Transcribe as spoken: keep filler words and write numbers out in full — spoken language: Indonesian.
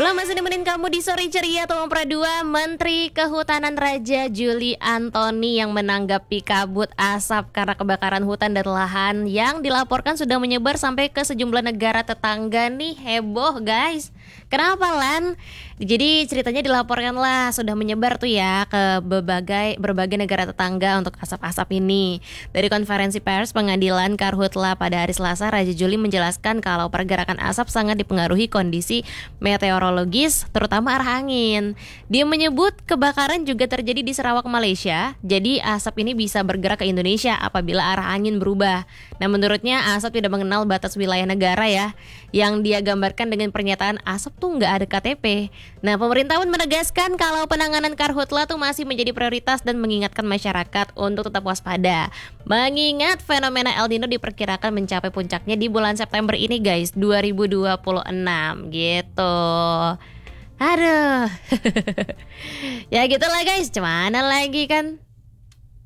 Halo, masih nemenin kamu di Sore Ceria Tomopra dua. Menteri Kehutanan Raja Juli Antoni yang menanggapi kabut asap karena kebakaran hutan dan lahan yang dilaporkan sudah menyebar sampai ke sejumlah negara tetangga nih. Heboh guys. Kenapa Lan? Jadi ceritanya dilaporkan lah sudah menyebar tuh ya ke berbagai berbagai negara tetangga untuk asap-asap ini. Dari konferensi pers pengadilan Karhutla pada hari Selasa, Raja Juli menjelaskan kalau pergerakan asap sangat dipengaruhi kondisi meteorologis, terutama arah angin. Dia menyebut kebakaran juga terjadi di Sarawak, Malaysia. Jadi asap ini bisa bergerak ke Indonesia apabila arah angin berubah. Nah, menurutnya asap tidak mengenal batas wilayah negara ya. Yang dia gambarkan dengan pernyataan asap tuh nggak ada K T P. Nah, pemerintah pun menegaskan kalau penanganan Karhutla tuh masih menjadi prioritas dan mengingatkan masyarakat untuk tetap waspada. Mengingat fenomena El Nino diperkirakan mencapai puncaknya di bulan September ini guys, dua ribu dua puluh enam gitu. Aduh. Ya gitulah guys, cuman lagi kan.